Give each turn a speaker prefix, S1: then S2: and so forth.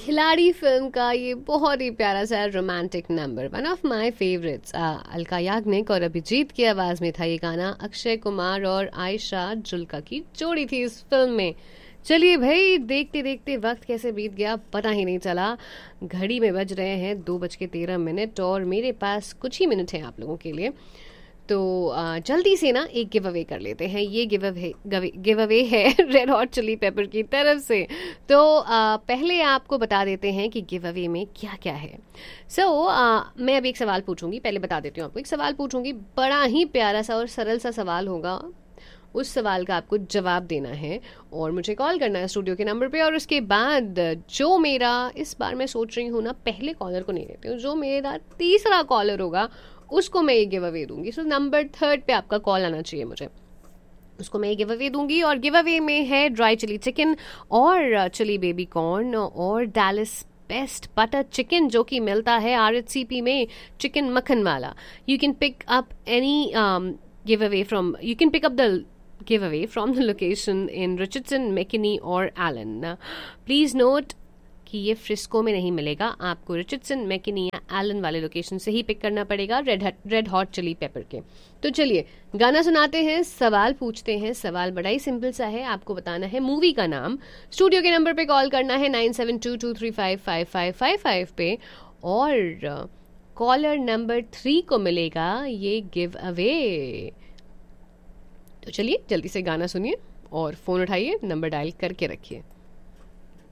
S1: खिलाड़ी फिल्म का ये बहुत ही प्यारा सा romantic number, one of my favourites. Alka Yagnik और अभिजीत की आवाज में था ये गाना। अक्षय कुमार और आयशा जुल्का की जोड़ी थी इस फिल्म में। चलिए भाई, देखते देखते वक्त कैसे बीत गया पता ही नहीं चला। घड़ी में बज रहे हैं 2:13 और मेरे पास कुछ ही मिनट हैं आप लोगों के लिए। तो जल्दी से ना एक गिव अवे कर लेते हैं। ये गिव अवे है रेड हॉट चिली पेपर की तरफ से। तो पहले आपको बता देते हैं कि गिव अवे में क्या क्या है। मैं अभी एक सवाल पूछूंगी, पहले बता देती हूँ आपको। एक सवाल पूछूंगी, बड़ा ही प्यारा सा और सरल सा सवाल होगा। उस सवाल का आपको जवाब देना है और मुझे कॉल करना है स्टूडियो के नंबर पे। और उसके बाद जो मेरा, इस बार मैं सोच रही हूँ ना पहले कॉलर को नहीं लेती हूँ, जो मेरा तीसरा कॉलर होगा उसको मैं ये गिव अवे दूंगी। नंबर 3 पे आपका कॉल आना चाहिए मुझे, उसको मैं ये गिव अवे दूंगी। और गिव अवे में है ड्राई चिली चिकन और चिली बेबी कॉर्न और डैलिस बेस्ट बटर चिकन, जो कि मिलता है RHCP में, चिकन मक्खन वाला। You can pick up any give away from the location in Richardson, McKinney और Allen. Please note कि ये फ्रिस्को में नहीं मिलेगा, आपको रिचर्डसन, मैकिनी या एलन वाले लोकेशन से ही पिक करना पड़ेगा रेड हॉट चिली पेपर के। तो चलिए गाना सुनाते हैं, सवाल पूछते हैं। सवाल बड़ा ही सिंपल सा है, आपको बताना है मूवी का नाम। स्टूडियो के नंबर पे कॉल करना है 9722355555 पे और कॉलर नंबर 3 को मिलेगा ये गिव अवे। तो चलिए जल्दी से गाना सुनिए और फोन उठाइए, नंबर डायल करके रखिए।